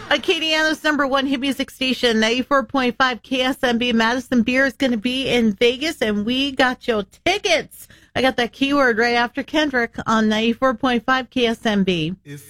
Acadiana's number one hit music station, 94.5 KSMB. Madison Beer is going to be in Vegas, and we got your tickets. I got that keyword right after Kendrick on 94.5 KSMB.